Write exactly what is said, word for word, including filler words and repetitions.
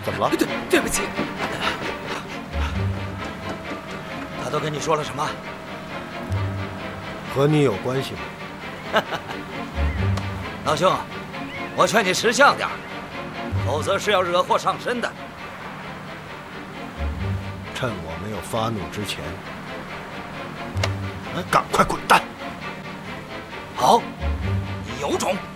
怎么了？ 对，对不起。 他都跟你说了什么？ 和你有关系吗？ 老兄，我劝你识相点，否则是要惹祸上身的。 趁我没有发怒之前，赶快滚蛋！ 好，你有种！